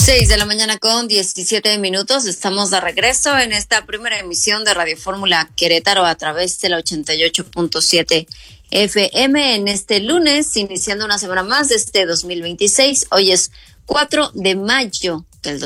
6 de la mañana con 17 minutos. Estamos de regreso en esta primera emisión de Radio Fórmula Querétaro a través de la 88.7 FM en este lunes, iniciando una semana más de este 2026. Hoy es 4 de mayo del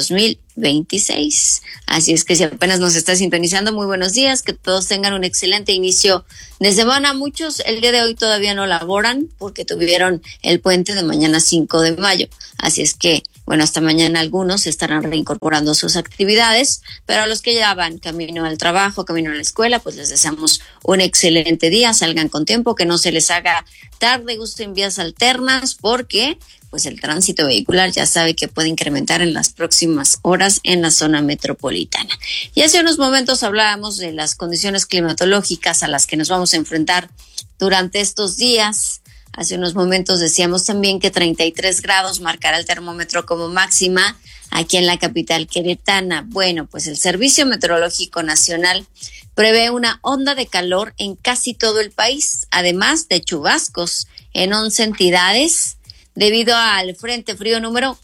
2026. Así es que si apenas nos está sintonizando, muy buenos días, que todos tengan un excelente inicio de semana. Muchos el día de hoy todavía no laboran porque tuvieron el puente de mañana 5 de mayo. Así es que, bueno, hasta mañana algunos estarán reincorporando sus actividades, pero a los que ya van camino al trabajo, camino a la escuela, pues les deseamos un excelente día. Salgan con tiempo, que no se les haga tarde, gusten vías alternas, porque pues el tránsito vehicular ya sabe que puede incrementar en las próximas horas en la zona metropolitana. Y hace unos momentos hablábamos de las condiciones climatológicas a las que nos vamos a enfrentar durante estos días. Hace unos momentos decíamos también que 33 grados marcará el termómetro como máxima aquí en la capital queretana. Bueno, pues el Servicio Meteorológico Nacional prevé una onda de calor en casi todo el país, además de chubascos en 11 entidades, debido al Frente Frío número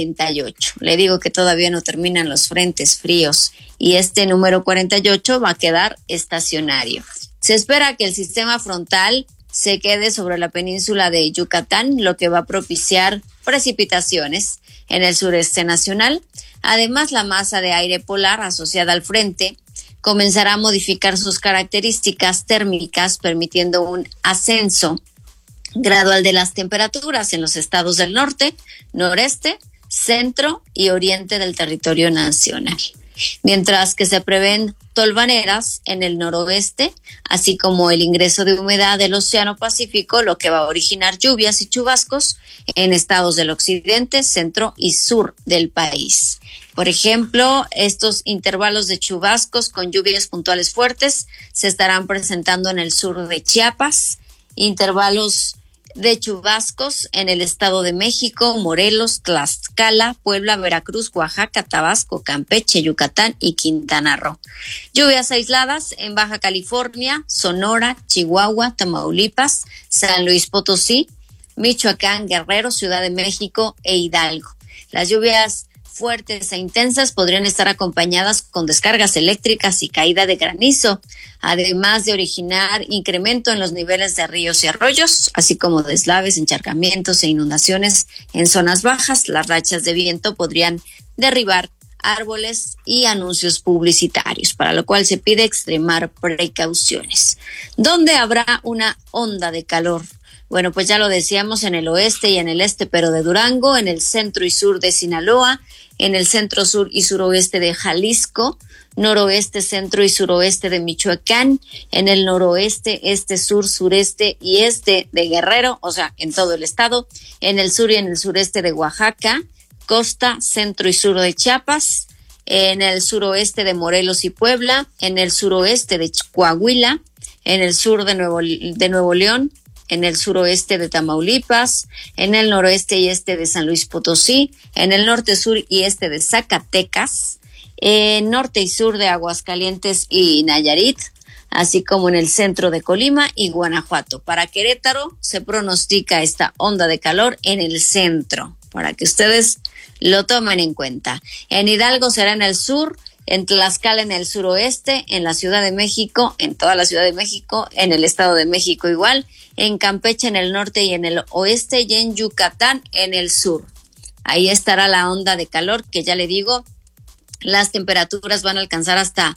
48. Le digo que todavía no terminan los frentes fríos y este número 48 va a quedar estacionario. Se espera que el sistema frontal se quede sobre la península de Yucatán, lo que va a propiciar precipitaciones en el sureste nacional. Además, la masa de aire polar asociada al frente comenzará a modificar sus características térmicas, permitiendo un ascenso gradual de las temperaturas en los estados del norte, noreste, centro y oriente del territorio nacional. Mientras que se prevén tolvaneras en el noroeste, así como el ingreso de humedad del Océano Pacífico, lo que va a originar lluvias y chubascos en estados del occidente, centro y sur del país. Por ejemplo, estos intervalos de chubascos con lluvias puntuales fuertes se estarán presentando en el sur de Chiapas, intervalos de chubascos en el Estado de México, Morelos, Tlaxcala, Puebla, Veracruz, Oaxaca, Tabasco, Campeche, Yucatán y Quintana Roo. Lluvias aisladas en Baja California, Sonora, Chihuahua, Tamaulipas, San Luis Potosí, Michoacán, Guerrero, Ciudad de México e Hidalgo. Las lluvias fuertes e intensas podrían estar acompañadas con descargas eléctricas y caída de granizo, además de originar incremento en los niveles de ríos y arroyos, así como deslaves, encharcamientos e inundaciones en zonas bajas. Las rachas de viento podrían derribar árboles y anuncios publicitarios, para lo cual se pide extremar precauciones. ¿Dónde habrá una onda de calor? Bueno, pues ya lo decíamos, en el oeste y en el este, pero de Durango, en el centro y sur de Sinaloa, en el centro, sur y suroeste de Jalisco, noroeste, centro y suroeste de Michoacán, en el noroeste, este, sur, sureste y este de Guerrero, o sea, en todo el estado, en el sur y en el sureste de Oaxaca, costa, centro y sur de Chiapas, en el suroeste de Morelos y Puebla, en el suroeste de Coahuila, en el sur de Nuevo León, en el suroeste de Tamaulipas, en el noroeste y este de San Luis Potosí, en el norte, sur y este de Zacatecas, norte y sur de Aguascalientes y Nayarit, así como en el centro de Colima y Guanajuato. Para Querétaro se pronostica esta onda de calor en el centro, para que ustedes lo tomen en cuenta. En Hidalgo será en el sur, en Tlaxcala en el suroeste, en la Ciudad de México, en toda la Ciudad de México, en el Estado de México igual, en Campeche en el norte y en el oeste, y en Yucatán en el sur. Ahí estará la onda de calor, que ya le digo, las temperaturas van a alcanzar hasta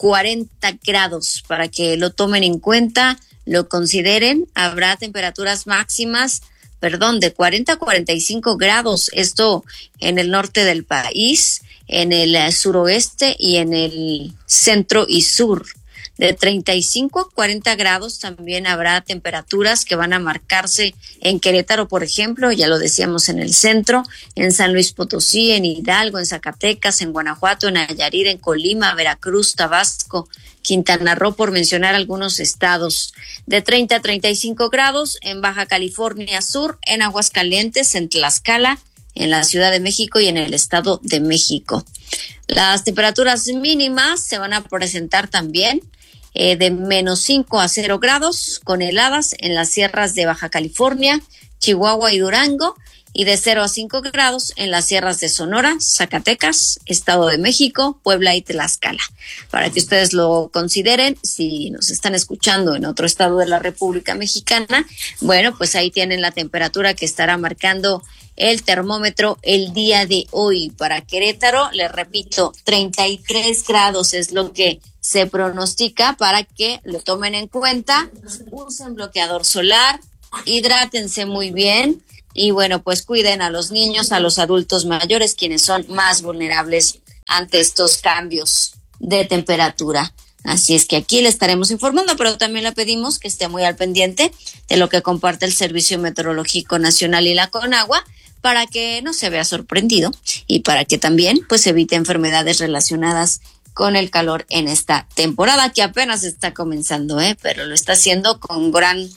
40 grados, para que lo tomen en cuenta, lo consideren. Habrá temperaturas máximas, de 40 a 45 grados, esto en el norte del país, en el suroeste y en el centro y sur. De 35 a 40 grados también habrá temperaturas que van a marcarse en Querétaro, por ejemplo, ya lo decíamos, en el centro, en San Luis Potosí, en Hidalgo, en Zacatecas, en Guanajuato, en Nayarit, en Colima, Veracruz, Tabasco, Quintana Roo, por mencionar algunos estados. De 30 a 35 grados en Baja California Sur, en Aguascalientes, en Tlaxcala, en la Ciudad de México y en el Estado de México. Las temperaturas mínimas se van a presentar también de -5 a 0 grados, con heladas en las sierras de Baja California, Chihuahua y Durango, y de 0 a 5 grados en las sierras de Sonora, Zacatecas, Estado de México, Puebla y Tlaxcala. Para que ustedes lo consideren, si nos están escuchando en otro estado de la República Mexicana, bueno, pues ahí tienen la temperatura que estará marcando el termómetro el día de hoy. Para Querétaro, les repito, 33 grados es lo que se pronostica, para que lo tomen en cuenta. Usen bloqueador solar, hidrátense muy bien y bueno, pues cuiden a los niños, a los adultos mayores, quienes son más vulnerables ante estos cambios de temperatura. Así es que aquí le estaremos informando, pero también le pedimos que esté muy al pendiente de lo que comparte el Servicio Meteorológico Nacional y la Conagua, para que no se vea sorprendido y para que también pues evite enfermedades relacionadas con el calor en esta temporada que apenas está comenzando, pero lo está haciendo con gran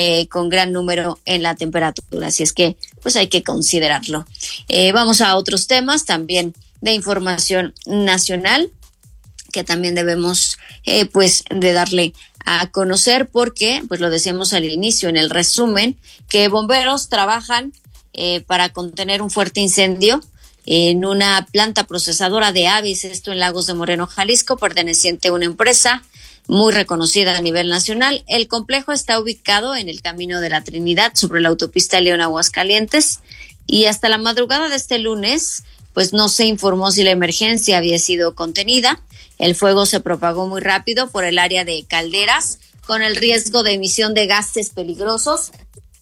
número en la temperatura, así es que pues hay que considerarlo. Vamos a otros temas también de información nacional que también debemos pues de darle a conocer, porque pues lo decíamos al inicio en el resumen, que bomberos trabajan para contener un fuerte incendio en una planta procesadora de aves, esto en Lagos de Moreno, Jalisco, perteneciente a una empresa muy reconocida a nivel nacional. El complejo está ubicado en el Camino de la Trinidad, sobre la autopista León-Aguascalientes, y hasta la madrugada de este lunes pues no se informó si la emergencia había sido contenida. El fuego se propagó muy rápido por el área de calderas, con el riesgo de emisión de gases peligrosos.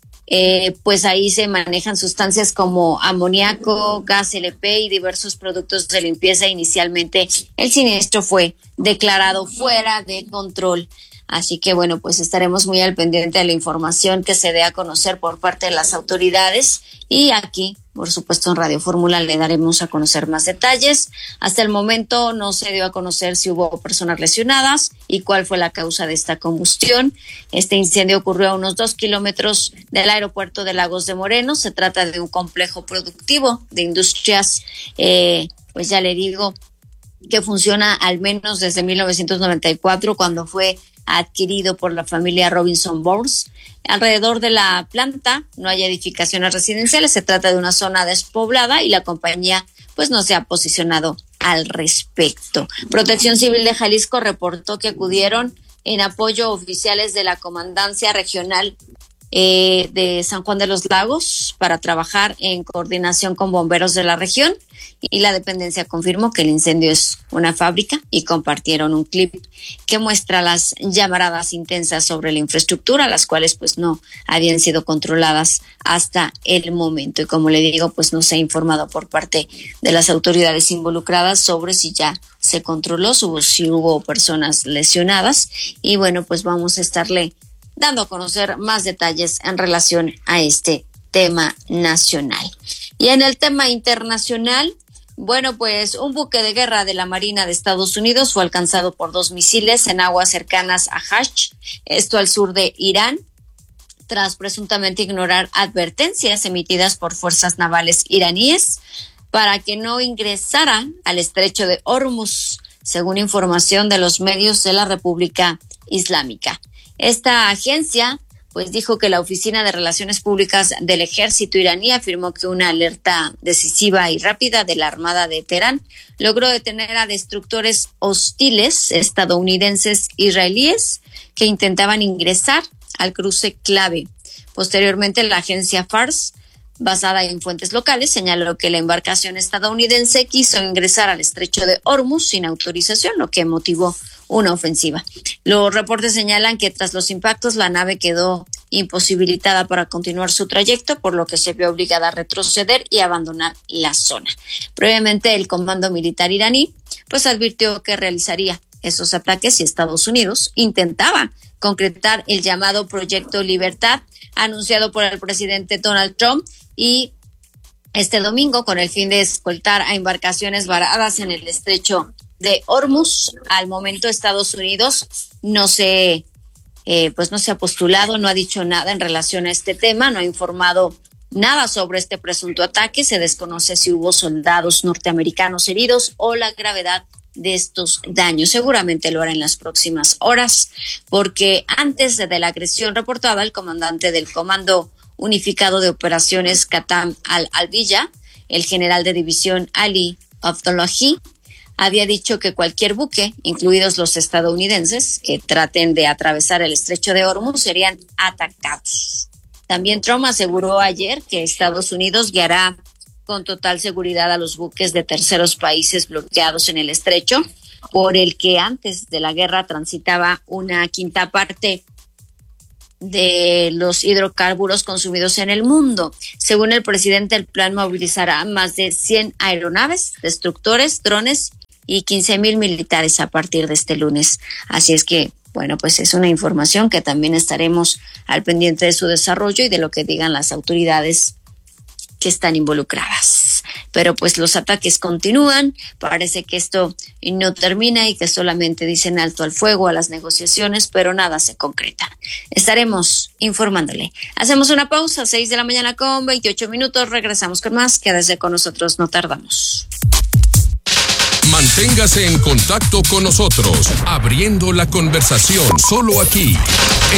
Pues ahí se manejan sustancias como amoníaco, gas LP y diversos productos de limpieza. Inicialmente el siniestro fue declarado fuera de control. Así que bueno, pues estaremos muy al pendiente de la información que se dé a conocer por parte de las autoridades, y aquí, por supuesto, en Radio Fórmula le daremos a conocer más detalles. Hasta el momento no se dio a conocer si hubo personas lesionadas y cuál fue la causa de esta combustión. Este incendio ocurrió a unos 2 kilómetros del aeropuerto de Lagos de Moreno. Se trata de un complejo productivo de industrias, pues ya le digo, que funciona al menos desde 1994, cuando fue adquirido por la familia Robinson Burns. Alrededor de la planta no hay edificaciones residenciales, se trata de una zona despoblada y la compañía pues no se ha posicionado al respecto. Protección Civil de Jalisco reportó que acudieron en apoyo oficiales de la Comandancia Regional de San Juan de los Lagos para trabajar en coordinación con bomberos de la región, y la dependencia confirmó que el incendio es una fábrica y compartieron un clip que muestra las llamaradas intensas sobre la infraestructura, las cuales pues no habían sido controladas hasta el momento. Y como le digo, pues no se ha informado por parte de las autoridades involucradas sobre si ya se controló, si hubo personas lesionadas, y bueno, pues vamos a estarle dando a conocer más detalles en relación a este tema nacional. Y en el tema internacional, bueno, pues un buque de guerra de la Marina de Estados Unidos fue alcanzado por 2 misiles en aguas cercanas a Hajj, esto al sur de Irán, tras presuntamente ignorar advertencias emitidas por fuerzas navales iraníes para que no ingresaran al estrecho de Hormuz, según información de los medios de la República Islámica. Esta agencia pues dijo que la Oficina de Relaciones Públicas del Ejército iraní afirmó que una alerta decisiva y rápida de la Armada de Teherán logró detener a destructores hostiles estadounidenses israelíes que intentaban ingresar al cruce clave. Posteriormente, la agencia Fars, basada en fuentes locales, señaló que la embarcación estadounidense quiso ingresar al estrecho de Hormuz sin autorización, lo que motivó una ofensiva. Los reportes señalan que tras los impactos la nave quedó imposibilitada para continuar su trayecto, por lo que se vio obligada a retroceder y abandonar la zona. Previamente, el Comando Militar iraní pues advirtió que realizaría esos ataques si Estados Unidos intentaba concretar el llamado Proyecto Libertad, anunciado por el presidente Donald Trump, y este domingo, con el fin de escoltar a embarcaciones varadas en el estrecho de Hormuz. Al momento Estados Unidos no se ha postulado, no ha dicho nada en relación a este tema, no ha informado nada sobre este presunto ataque. Se desconoce si hubo soldados norteamericanos heridos o la gravedad de estos daños. Seguramente lo hará en las próximas horas, porque antes de la agresión reportada, el comandante del Comando Unificado de Operaciones Qatam al-Albiya, el general de división Ali Abdullahi, había dicho que cualquier buque, incluidos los estadounidenses, que traten de atravesar el estrecho de Hormuz serían atacados. También Trump aseguró ayer que Estados Unidos guiará con total seguridad a los buques de terceros países bloqueados en el estrecho, por el que antes de la guerra transitaba una quinta parte de los hidrocarburos consumidos en el mundo. Según el presidente, el plan movilizará más de 100 aeronaves, destructores, drones y 15,000 militares a partir de este lunes. Así es que, bueno, pues es una información que también estaremos al pendiente de su desarrollo y de lo que digan las autoridades que están involucradas. Pero pues los ataques continúan, parece que esto no termina y que solamente dicen alto al fuego a las negociaciones, pero nada se concreta. Estaremos informándole. Hacemos una pausa, 6:28 a.m. Regresamos con más. Quédese con nosotros, no tardamos. Manténgase en contacto con nosotros, abriendo la conversación solo aquí,